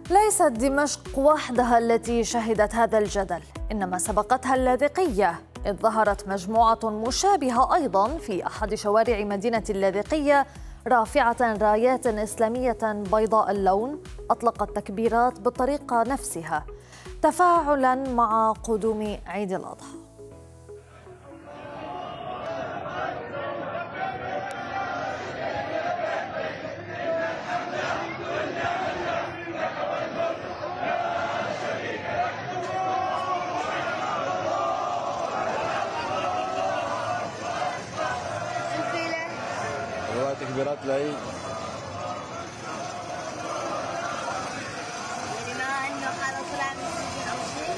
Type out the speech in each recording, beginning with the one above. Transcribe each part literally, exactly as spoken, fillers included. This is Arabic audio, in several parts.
ليست دمشق وحدها التي شهدت هذا الجدل، إنما سبقتها اللاذقية، إذ ظهرت مجموعة مشابهة أيضاً في أحد شوارع مدينة اللاذقية رافعة رايات إسلامية بيضاء اللون، أطلقت تكبيرات بالطريقة نفسها تفاعلاً مع قدوم عيد الأضحى. تكبيرات العيد يعني ما انه حدا طلع من السجن او شيء.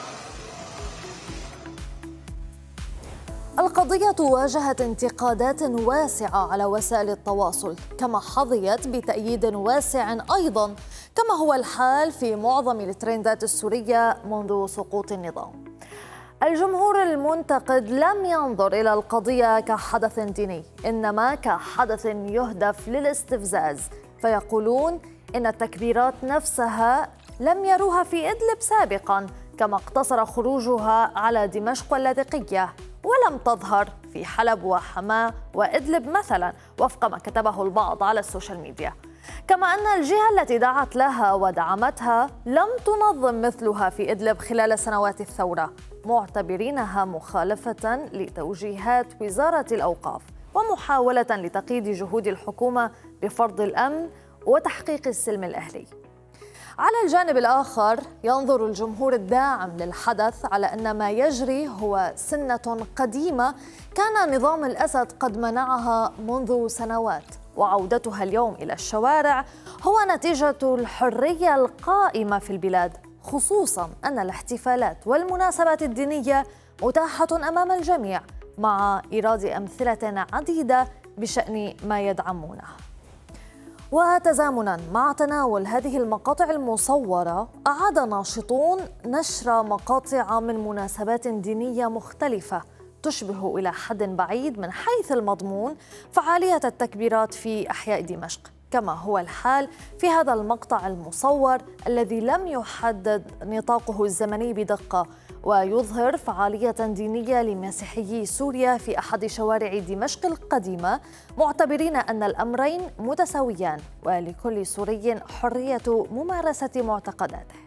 القضية واجهت انتقادات واسعة على وسائل التواصل، كما حظيت بتأييد واسع أيضا، كما هو الحال في معظم الترندات السورية منذ سقوط النظام. الجمهور المنتقد لم ينظر إلى القضية كحدث ديني، إنما كحدث يهدف للاستفزاز، فيقولون إن التكبيرات نفسها لم يروها في إدلب سابقا، كما اقتصر خروجها على دمشق واللاذقية ولم تظهر في حلب وحماة وإدلب مثلا، وفق ما كتبه البعض على السوشيال ميديا. كما أن الجهة التي دعت لها ودعمتها لم تنظم مثلها في إدلب خلال سنوات الثورة، معتبرينها مخالفة لتوجيهات وزارة الأوقاف ومحاولة لتقييد جهود الحكومة بفرض الأمن وتحقيق السلم الأهلي. على الجانب الآخر ينظر الجمهور الداعم للحدث على أن ما يجري هو سنة قديمة كان نظام الأسد قد منعها منذ سنوات، وعودتها اليوم إلى الشوارع هو نتيجة الحرية القائمة في البلاد، خصوصاً أن الاحتفالات والمناسبات الدينية متاحة أمام الجميع، مع إيراد أمثلة عديدة بشأن ما يدعمونه. وتزامناً مع تناول هذه المقاطع المصورة، أعاد ناشطون نشر مقاطع من مناسبات دينية مختلفة تشبه إلى حد بعيد من حيث المضمون فعالية التكبيرات في أحياء دمشق، كما هو الحال في هذا المقطع المصور الذي لم يحدد نطاقه الزمني بدقة، ويظهر فعالية دينية لمسيحيي سوريا في أحد شوارع دمشق القديمة، معتبرين أن الأمرين متساويان ولكل سوري حرية ممارسة معتقداته.